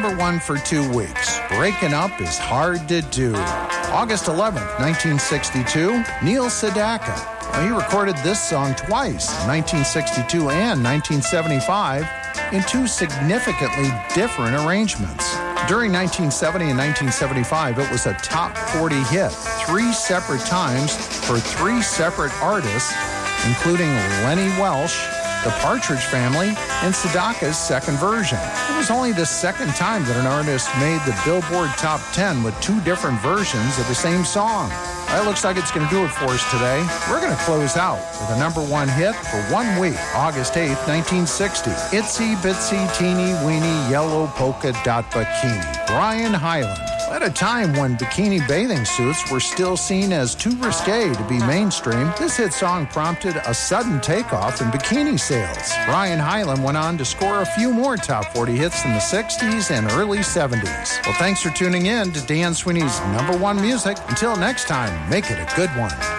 number one for 2 weeks. Breaking Up is Hard to Do. August 11th, 1962, Neil Sedaka. Well, he recorded this song twice, 1962 and 1975, in 2 significantly different arrangements. During 1970 and 1975, it was a top 40 hit 3 separate times for 3 separate artists, including Lenny Welsh, the Partridge Family, and Sedaka's second version. It was only the second time that an artist made the Billboard Top 10 with 2 different versions of the same song. That looks like it's going to do it for us today. We're going to close out with a number 1 hit for 1 week, August 8th, 1960. Itsy Bitsy Teeny Weeny Yellow Polka Dot Bikini, Brian Hyland. At a time when bikini bathing suits were still seen as too risque to be mainstream, this hit song prompted a sudden takeoff in bikini sales. Brian Hyland went on to score a few more top 40 hits in the 60s and early 70s. Well, thanks for tuning in to Dan Sweeney's number 1 music. Until next time, make it a good one.